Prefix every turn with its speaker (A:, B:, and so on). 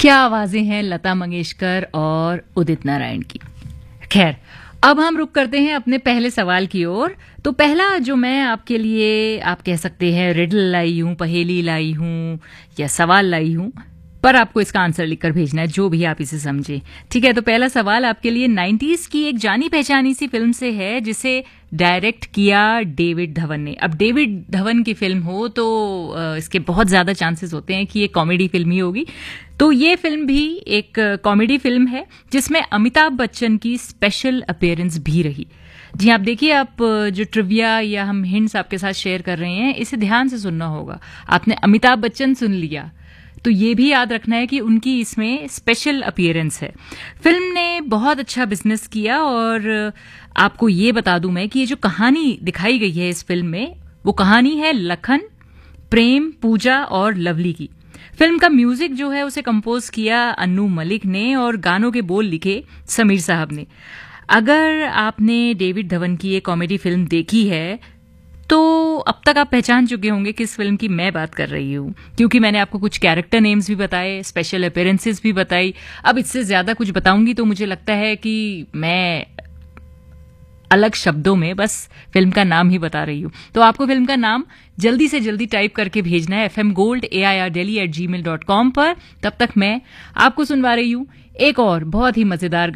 A: क्या आवाजें हैं लता मंगेशकर और उदित नारायण की। खैर, अब हम रुक करते हैं अपने पहले सवाल की ओर। तो पहला जो मैं आपके लिए, आप कह सकते हैं रिडल लाई हूं, पहेली लाई हूं या सवाल लाई हूं, पर आपको इसका आंसर लिखकर भेजना है, जो भी आप इसे समझे। ठीक है, तो पहला सवाल आपके लिए 90s की एक जानी पहचानी सी फिल्म से है, जिसे डायरेक्ट किया डेविड धवन ने। अब डेविड धवन की फिल्म हो तो इसके बहुत ज्यादा चांसेस होते हैं कि ये कॉमेडी फिल्म ही होगी। तो ये फिल्म भी एक कॉमेडी फिल्म है जिसमें अमिताभ बच्चन की स्पेशल अपीयरेंस भी रही। जी आप देखिए, आप जो ट्रिविया या हम हिंट्स आपके साथ शेयर कर रहे हैं, इसे ध्यान से सुनना होगा। आपने अमिताभ बच्चन सुन लिया, तो ये भी याद रखना है कि उनकी इसमें स्पेशल अपीयरेंस है। फिल्म ने बहुत अच्छा बिजनेस किया, और आपको ये बता दूं मैं कि ये जो कहानी दिखाई गई है इस फिल्म में, वो कहानी है लखन, प्रेम, पूजा और लवली की। फिल्म का म्यूजिक जो है उसे कंपोज किया अन्नू मलिक ने, और गानों के बोल लिखे समीर साहब ने। अगर आपने डेविड धवन की ये कॉमेडी फिल्म देखी है तो अब तक आप पहचान चुके होंगे किस फिल्म की मैं बात कर रही हूँ, क्योंकि मैंने आपको कुछ कैरेक्टर नेम्स भी बताए, स्पेशल अपीयरेंसेस भी बताई। अब इससे ज्यादा कुछ बताऊंगी तो मुझे लगता है कि मैं अलग शब्दों में बस फिल्म का नाम ही बता रही हूँ। तो आपको फिल्म का नाम जल्दी से जल्दी टाइप करके भेजना है fmgold@airdelhi@gmail.com पर। तब तक मैं आपको सुनवा रही हूँ एक और बहुत ही मजेदार